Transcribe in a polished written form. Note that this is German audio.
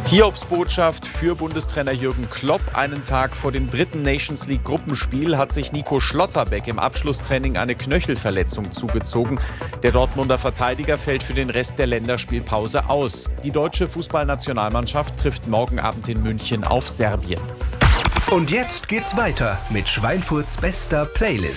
Hiobsbotschaft für Bundestrainer Jürgen Klopp. Einen Tag vor dem 3. Nations League Gruppenspiel hat sich Nico Schlotterbeck im Abschlusstraining eine Knöchelverletzung zugezogen. Der Dortmunder Verteidiger fällt für den Rest der Länderspielpause aus. Die deutsche Fußballnationalmannschaft trifft morgen Abend in München auf Serbien. Und jetzt geht's weiter mit Schweinfurts bester Playlist.